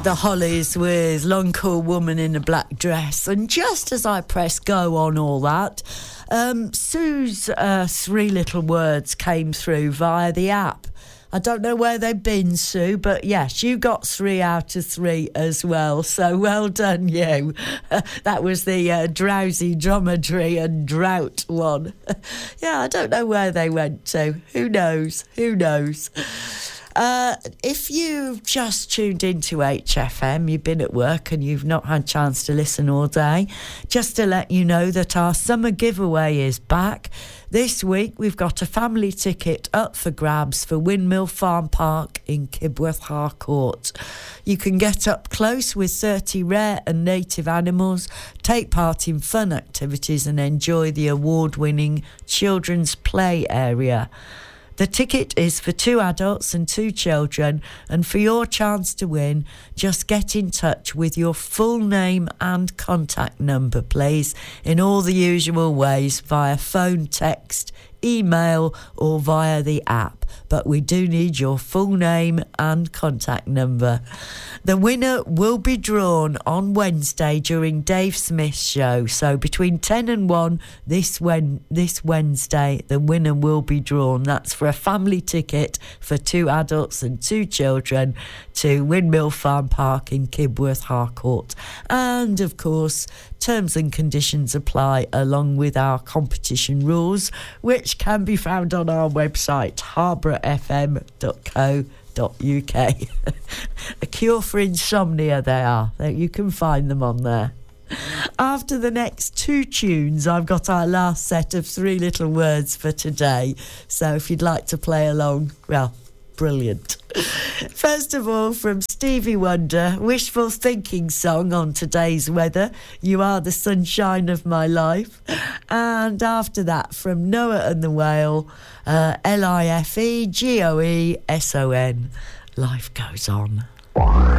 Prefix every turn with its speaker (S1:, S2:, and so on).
S1: The Hollies with Long Cool Woman in a Black Dress. And just as I press go on all that, Sue's three little words came through via the app. I don't know where they've been, Sue, but yes, you got 3 out of 3 as well. So well done, you. That was the drowsy, dromedary and drought one. Yeah, I don't know where they went to. Who knows? Who knows? If you've just tuned into HFM, you've been at work and you've not had a chance to listen all day, just to let you know that our summer giveaway is back. This week we've got a family ticket up for grabs for Windmill Farm Park in Kibworth Harcourt. You can get up close with 30 rare and native animals, take part in fun activities and enjoy the award-winning children's play area. The ticket is for 2 adults and 2 children, and for your chance to win, just get in touch with your full name and contact number, please, in all the usual ways, via phone, text, email or via the app. But we do need your full name and contact number. The winner will be drawn on Wednesday during Dave Smith's show. So between 10 and 1 this Wednesday, the winner will be drawn. That's for a family ticket for 2 adults and 2 children to Windmill Farm Park in Kibworth Harcourt. And of course, terms and conditions apply, along with our competition rules, which can be found on our website, harbourfm.co.uk. A cure for insomnia they are. You can find them on there. After the next 2 tunes, I've got our last set of 3 little words for today. So if you'd like to play along, well, brilliant. First of all, from Stevie Wonder, wishful thinking song on today's weather, You Are the Sunshine of My Life. And after that, from Noah and the Whale, Lifegoeson, Life Goes On.